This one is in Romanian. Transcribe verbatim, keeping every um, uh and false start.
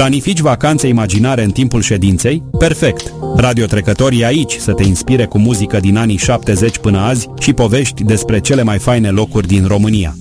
Planifici vacanțe imaginare în timpul ședinței? Perfect! Radiotrecătorii aici să te inspire cu muzică din anii șaptezeci până azi și povești despre cele mai faine locuri din România.